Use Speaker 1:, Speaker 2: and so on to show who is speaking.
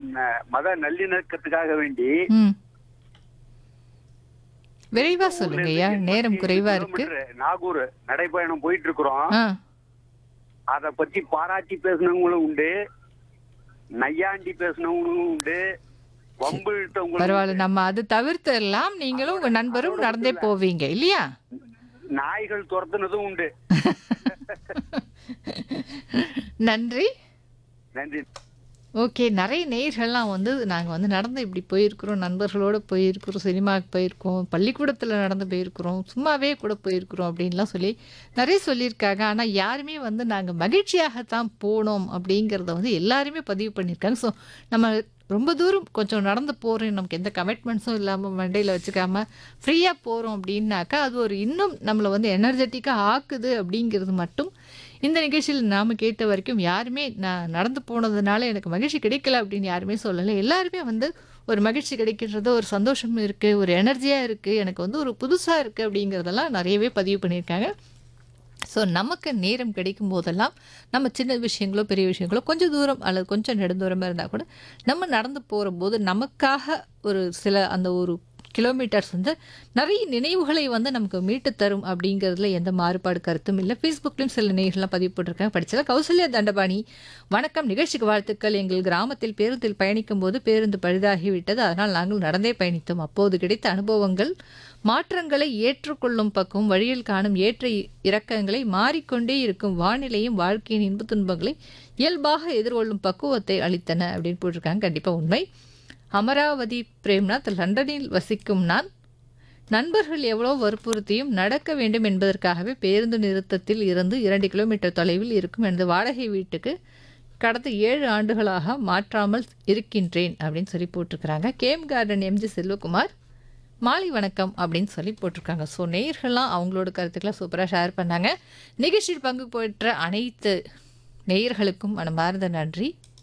Speaker 1: மத நல்லிணக்கத்துக்காக வேண்டி
Speaker 2: ம். விரைவா சொல்லுங்க ஐயா, நேரம் குறைவா இருக்கு.
Speaker 1: நாகூர் நடைபயணம் போயிட்டு இருக்கிறோம்.
Speaker 2: ஆ,
Speaker 1: அத பத்தி பாராட்டி பேசினவங்களும் உண்டு, நையாண்டி பேசினவங்களும் உண்டு, வம்பு இழுத்தவங்களும்
Speaker 2: பரவாயில்ல.
Speaker 1: உண்டு.
Speaker 2: நம்ம அது தவிர்த்தெல்லாம் நீங்களும் உங்க நண்பரும்
Speaker 1: அதோட
Speaker 2: நடந்தே
Speaker 1: மட்டும் இல்ல,
Speaker 2: போவீங்க இல்லையா?
Speaker 1: நாய்கள் துரத்துனதும் உண்டு.
Speaker 2: நன்றி.
Speaker 1: நன்றி.
Speaker 2: ஓகே. நிறைய நேயர்கள்லாம் வந்து நாங்கள் வந்து நடந்து இப்படி போயிருக்கிறோம், நண்பர்களோடு போயிருக்கிறோம், சினிமாவுக்கு போயிருக்கோம், பள்ளிக்கூடத்தில் நடந்து போயிருக்கிறோம், சும்மாவே கூட போயிருக்கிறோம் அப்படின்லாம் சொல்லி நிறைய சொல்லியிருக்காங்க. ஆனால் யாருமே வந்து நாங்கள் மகிழ்ச்சியாகத்தான் போனோம் அப்படிங்கிறத வந்து எல்லாருமே பதிவு பண்ணியிருக்காங்க. ஸோ நம்ம ரொம்ப தூரம் கொஞ்சம் நடந்து போகிறோம், நமக்கு எந்த கமிட்மெண்ட்ஸும் இல்லாமல் மண்டையில் வச்சுக்காம ஃப்ரீயாக போகிறோம் அப்படின்னாக்கா அது ஒரு இன்னும் நம்மளை வந்து எனர்ஜெட்டிக்காக ஆக்குது அப்படிங்கிறது மட்டும் இந்த நிகழ்ச்சியில் நாம் கேட்ட வரைக்கும் யாருமே நான் நடந்து போனதுனால எனக்கு மகிழ்ச்சி கிடைக்கல அப்படின்னு யாருமே சொல்லலை. எல்லாருமே வந்து ஒரு மகிழ்ச்சி கிடைக்கின்றது, ஒரு சந்தோஷம் இருக்குது, ஒரு எனர்ஜியாக இருக்குது, எனக்கு வந்து ஒரு புதுசாக இருக்குது அப்படிங்கிறதெல்லாம் நிறையவே பதிவு பண்ணியிருக்காங்க. ஸோ நமக்கு நேரம் கிடைக்கும் போதெல்லாம் நம்ம சின்ன விஷயங்களோ பெரிய விஷயங்களோ கொஞ்சம் தூரம் அல்லது கொஞ்சம் நெடுந்தூரமாக இருந்தால் கூட நம்ம நடந்து போகும்போது நமக்காக ஒரு சில அந்த ஒரு கிலோமீட்டர்ஸ் வந்து நிறைய நினைவுகளை வந்து நமக்கு மீட்டு தரும் அப்படிங்கிறதுல எந்த மாறுபாடு கருத்தும் இல்லை. ஃபேஸ்புக்லேயும் சில நினைவுகள்லாம் பதிவு போட்டிருக்காங்க. படிச்சல கௌசல்யா தண்டபாணி, வணக்கம், நிகழ்ச்சிக்கு வாழ்த்துக்கள். எங்கள் கிராமத்தில் பேருந்தில் பயணிக்கும் போது பேருந்து பழுதாகிவிட்டது, அதனால் நாங்கள் நடந்தே பயணித்தோம். அப்போது கிடைத்த அனுபவங்கள் மாற்றங்களை ஏற்றுக்கொள்ளும் பக்கம் வழியில் காணும் ஏற்ற இறக்கங்களை மாறிக்கொண்டே இருக்கும் வானிலையும் வாழ்க்கையின் இன்ப துன்பங்களை இயல்பாக எதிர்கொள்ளும் பக்குவத்தை அளித்தன அப்படின்னு போட்டிருக்காங்க. கண்டிப்பாக உண்மை. அமராவதி பிரேம்நாத், லண்டனில் வசிக்கும் நான் நண்பர்கள் எவ்வளோ வற்புறுத்தியும் நடக்க வேண்டும் என்பதற்காகவே பேருந்து நிறுத்தத்தில் இருந்து 2 கிலோமீட்டர் தொலைவில் இருக்கும் எனது வாடகை வீட்டுக்கு கடந்த 7 ஆண்டுகளாக மாற்றாமல் இருக்கின்றேன் அப்படின்னு சொல்லி போட்டிருக்கிறாங்க. கேம் கார்டன் எம்ஜி செல்வகுமார், மாலை வணக்கம் அப்படின்னு சொல்லி போட்டிருக்காங்க. ஸோ நேயர்கள்லாம் அவங்களோட கருத்துக்களை சூப்பராக ஷேர் பண்ணாங்க. நிகழ்ச்சியில் பங்கு பெற்ற அனைத்து நேயர்களுக்கும் மனமார்ந்த நன்றி.